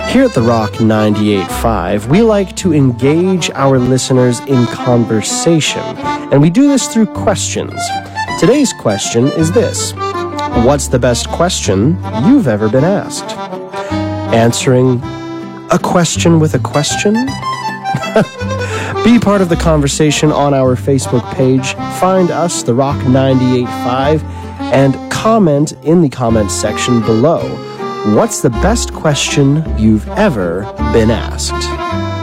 Here at The Rock 98.5, we like to engage our listeners in conversation, and we do this through questions. Today's question is this: what's the best question you've ever been asked? Answering a question with a question? Be part of the conversation on our Facebook page. Find us, The Rock 98.5, and comment in the comments section below. What's the best question you've ever been asked?